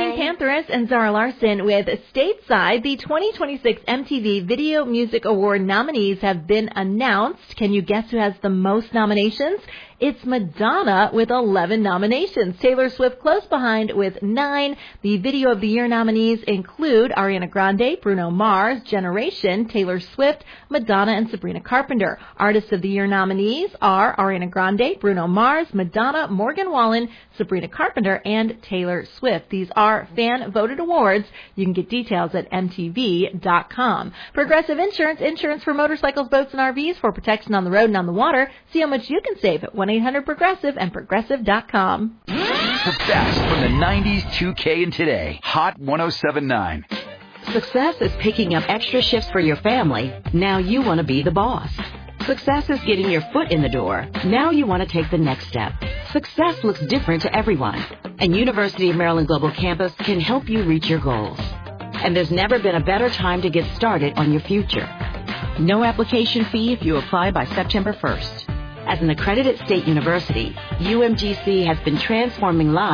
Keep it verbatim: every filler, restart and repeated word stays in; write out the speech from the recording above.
Pink Pantheress and Zara Larson with Stateside. The twenty twenty-six M T V Video Music Award nominees have been announced. Can you guess who has the most nominations? It's Madonna with eleven nominations. Taylor Swift close behind with nine. The Video of the Year nominees include Ariana Grande, Bruno Mars, Generation, Taylor Swift, Madonna, and Sabrina Carpenter. Artist of the Year nominees are Ariana Grande, Bruno Mars, Madonna, Morgan Wallen, Sabrina Carpenter, and Taylor Swift. These are fan-voted awards. You can get details at M T V dot com. Progressive Insurance, insurance for motorcycles, boats, and R Vs for protection on the road and on the water. See how much you can save at one eight hundred progressive and progressive dot com. The best from the nineties, two K, and today. Hot one oh seven point nine. Success is picking up extra shifts for your family. Now you want to be the boss. Success is getting your foot in the door. Now you want to take the next step. Success looks different to everyone, and University of Maryland Global Campus can help you reach your goals. And there's never been a better time to get started on your future. No application fee if you apply by September first. As an accredited state university, U M G C has been transforming lives